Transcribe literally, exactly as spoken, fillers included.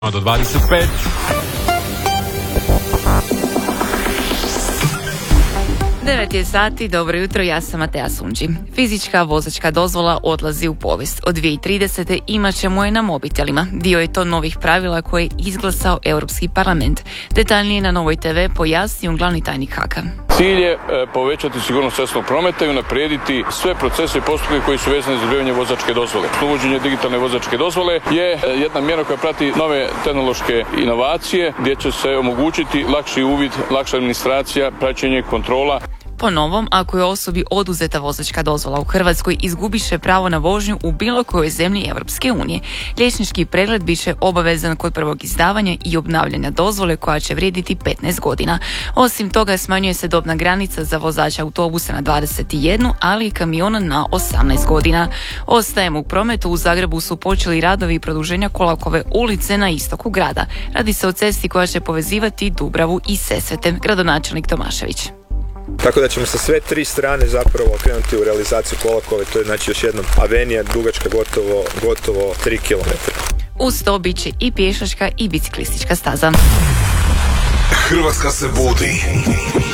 do dvadeset pet. devet je sati, dobro jutro, ja sam Matea Sunđi. Fizička vozačka dozvola odlazi u povijest. Od dvije tisuće tridesete imat ćemo je na mobitelima. Dio je to novih pravila koje je izglasao Europski parlament. Detaljnije na Novoj te ve pojasnio glavni tajnik Haka. Cilj je povećati sigurnost cestovnog prometa i unaprijediti sve procese i postupke koji su vezani za dobivanje vozačke dozvole. Uvođenje digitalne vozačke dozvole je jedna mjera koja prati nove tehnološke inovacije gdje će se omogućiti lakši uvid, lakša administracija, praćenje, kontrola. Po novom, ako je osobi oduzeta vozačka dozvola u Hrvatskoj, izgubiše pravo na vožnju u bilo kojoj zemlji Europske unije. Liječnički pregled bit će obavezan kod prvog izdavanja i obnavljanja dozvole koja će vrijediti petnaest godina. Osim toga, smanjuje se dobna granica za vozača autobusa na dvadeset jedan, ali i kamiona na osamnaest godina. Ostajemo u prometu. U Zagrebu su počeli radovi produženja Kolakove ulice na istoku grada. Radi se o cesti koja će povezivati Dubravu i Sesvete. Gradonačelnik Tomašević. Tako da ćemo sa sve tri strane zapravo krenuti u realizaciju Kolakove, to je znači još jednom avenija dugačka gotovo, gotovo tri kilometra. Uz to bit će i pješačka i biciklistička staza. Hrvatska se budi.